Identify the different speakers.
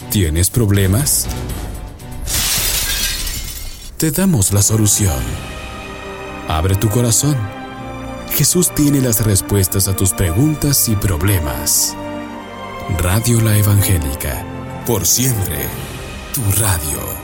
Speaker 1: ¿Tienes problemas? Te damos la solución. Abre tu corazón. Jesús tiene las respuestas a tus preguntas y problemas. Radio La Evangélica, por siempre, tu radio.